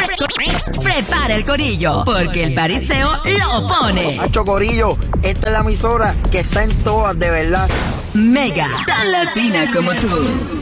Prepara el corillo, porque el pariseo lo pone. Hacho corillo, esta es la emisora que está en todas, de verdad. Mega, tan latina como tú.